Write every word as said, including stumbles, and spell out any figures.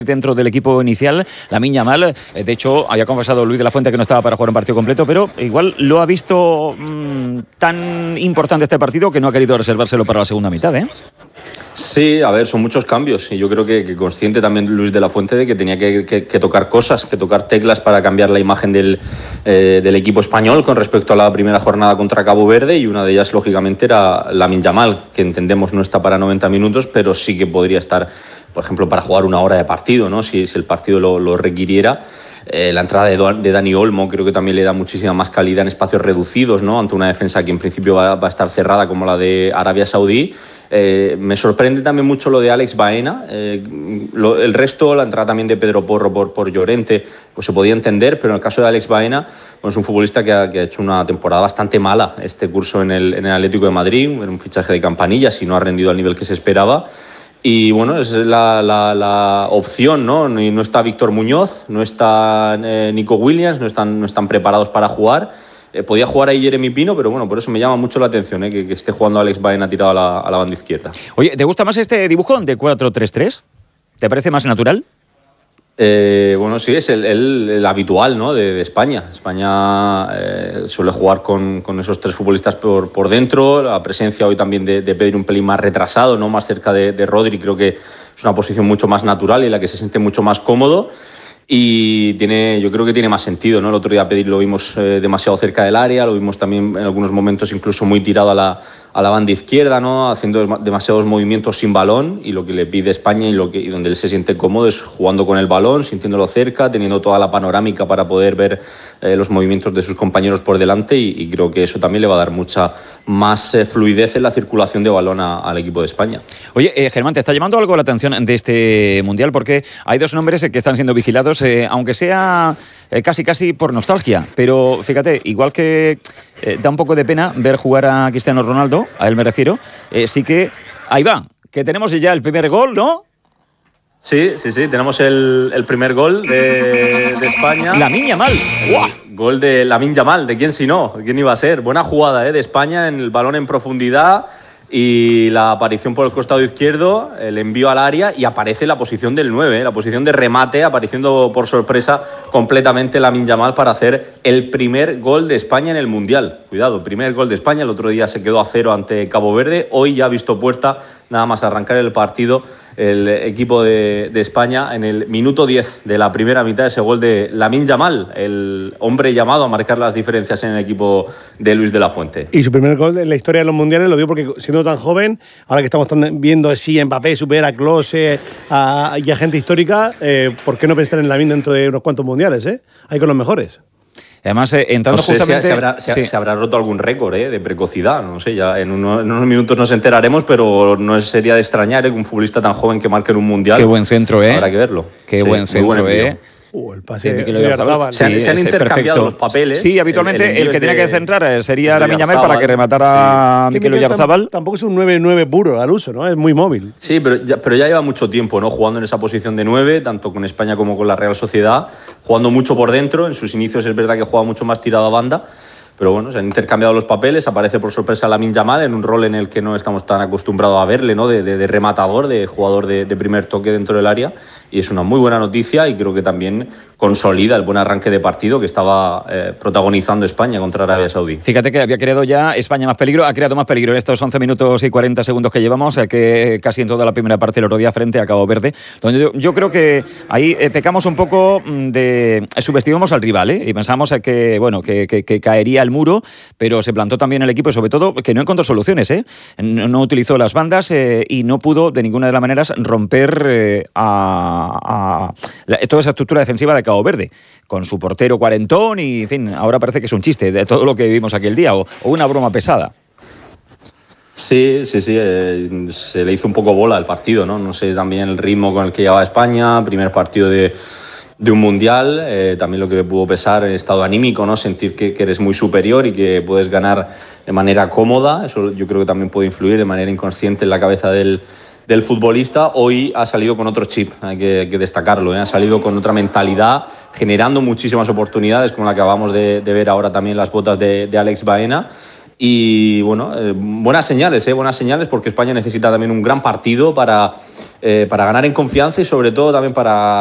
dentro del equipo inicial, Lamine Yamal. De hecho, había confesado Luis de la Fuente que no estaba para jugar un partido completo, pero igual lo ha visto mmm, tan importante este partido que no ha querido reservárselo para la segunda mitad, ¿eh? Sí, a ver, son muchos cambios y yo creo que, que consciente también Luis de la Fuente de que tenía que, que, que tocar cosas, que tocar teclas para cambiar la imagen del, eh, del equipo español con respecto a la primera jornada contra Cabo Verde, y una de ellas lógicamente era Lamine Yamal, que entendemos no está para noventa minutos, pero sí que podría estar, por ejemplo, para jugar una hora de partido, ¿no? Si, si el partido lo, lo requiriera. Eh, la entrada de, de Dani Olmo creo que también le da muchísima más calidad en espacios reducidos, ¿no? Ante una defensa que en principio va, va a estar cerrada como la de Arabia Saudí. Eh, me sorprende también mucho lo de Alex Baena. Eh, lo, el resto, la entrada también de Pedro Porro por, por Llorente, pues se podía entender, pero en el caso de Alex Baena, pues es un futbolista que ha, que ha hecho una temporada bastante mala este curso en el, en el Atlético de Madrid, era un fichaje de campanillas y no ha rendido al nivel que se esperaba. Y bueno, esa es la, la, la opción, ¿no? No está Víctor Muñoz, no está eh, Nico Williams, no están, no están preparados para jugar. Eh, podía jugar ahí Jeremy Pino, pero bueno, por eso me llama mucho la atención, ¿eh? que, que esté jugando Alex Baena tirado a la, a la banda izquierda. Oye, ¿te gusta más este dibujo de cuatro tres tres? ¿Te parece más natural? Eh, bueno, sí, es el, el, el habitual, ¿no? de, de España. España eh, suele jugar con, con esos tres futbolistas por, por dentro. La presencia hoy también de, de Pedri un pelín más retrasado, ¿no? Más cerca de, de Rodri. Creo que es una posición mucho más natural y en la que se siente mucho más cómodo. Y tiene, yo creo que tiene más sentido, ¿no? El otro día Pedri lo vimos eh, demasiado cerca del área, lo vimos también en algunos momentos incluso muy tirado a la, a la banda izquierda, ¿no? Haciendo demasiados movimientos sin balón, y lo que le pide España y, lo que, y donde él se siente cómodo es jugando con el balón, sintiéndolo cerca, teniendo toda la panorámica para poder ver eh, los movimientos de sus compañeros por delante, y, y creo que eso también le va a dar mucha más eh, fluidez en la circulación de balón a, al equipo de España. Oye, eh, Germán, ¿te está llamando algo la atención de este Mundial? Porque hay dos nombres que están siendo vigilados, eh, aunque sea eh, casi casi por nostalgia, pero fíjate, igual que eh, da un poco de pena ver jugar a Cristiano Ronaldo, a él me refiero, eh, sí que ahí va, que tenemos ya el primer gol, ¿no? Sí, sí, sí, tenemos el, el primer gol de, de España. Lamine Yamal. ¡Guau! Gol de Lamine Yamal, ¿de quién si no? ¿Quién iba a ser? Buena jugada ¿eh? de España, en el balón en profundidad y la aparición por el costado izquierdo, el envío al área, y aparece la posición del nueve, ¿eh? la posición de remate, apareciendo por sorpresa completamente Lamine Yamal para hacer el primer gol de España en el Mundial. Cuidado, primer gol de España, el otro día se quedó a cero ante Cabo Verde, hoy ya ha visto puerta nada más arrancar el partido el equipo de, de España en el minuto diez de la primera mitad, ese gol de Lamine Yamal, el hombre llamado a marcar las diferencias en el equipo de Luis de la Fuente. Y su primer gol en la historia de los mundiales lo dio porque, siendo tan joven, ahora que estamos viendo así Mbappé supera a Klose a, y a gente histórica, eh, ¿por qué no pensar en Lamine dentro de unos cuantos mundiales? Eh? Ahí con los mejores. Además, eh, entrando no sé justamente... Si se, habrá, se, sí. se habrá roto algún récord eh, de precocidad, no sé, ya en, uno, en unos minutos nos enteraremos, pero no sería de extrañar eh, que un futbolista tan joven que marque en un mundial. Qué buen centro, ¿eh? Habrá que verlo. Qué sí, buen centro, buen ¿eh? Uh, el pase de Oyarzabal. Se han, sí, se han intercambiado perfecto. Los papeles. Sí, habitualmente el, el, el que tenía de, que centrar sería Lamine Yamal para que rematara sí. Mikel Oyarzabal. Tampoco es un nueve nueve puro al uso, ¿no? Es muy móvil. Sí, pero ya, pero ya lleva mucho tiempo, ¿no? Jugando en esa posición de nueve, tanto con España como con la Real Sociedad, jugando mucho por dentro. En sus inicios es verdad que juega mucho más tirado a banda. Pero bueno, se han intercambiado los papeles, aparece por sorpresa Lamine Yamal en un rol en el que no estamos tan acostumbrados a verle, ¿no? De, de, de rematador, de jugador de, de primer toque dentro del área, y es una muy buena noticia y creo que también consolida el buen arranque de partido que estaba eh, protagonizando España contra Arabia Saudí. Fíjate que había creado ya España más peligro, ha creado más peligro en estos once minutos y cuarenta segundos que llevamos, que casi en toda la primera parte del otro día frente a Cabo Verde, donde yo, yo creo que ahí eh, pecamos un poco de... subestimamos al rival, ¿eh? Y pensamos que, bueno, que, que, que caería el muro, pero se plantó también el equipo y sobre todo que no encontró soluciones, ¿eh? No, no utilizó las bandas eh, y no pudo de ninguna de las maneras romper eh, a, a la, toda esa estructura defensiva de Cabo Verde, con su portero cuarentón y, en fin, ahora parece que es un chiste de todo lo que vivimos aquel día o, o una broma pesada. Sí, sí, sí, eh, se le hizo un poco bola el partido, ¿no? No sé también el ritmo con el que llevaba España, primer partido de... de un mundial, eh, también lo que le pudo pesar el estado anímico, ¿no? Sentir que, que eres muy superior y que puedes ganar de manera cómoda, eso yo creo que también puede influir de manera inconsciente en la cabeza del, del futbolista. Hoy ha salido con otro chip, hay que, que destacarlo, ¿eh? Ha salido con otra mentalidad, generando muchísimas oportunidades, como la que acabamos de, de ver ahora también las botas de, de Alex Baena. Y bueno, eh, buenas señales, ¿eh? buenas señales porque España necesita también un gran partido para eh, para ganar en confianza y sobre todo también para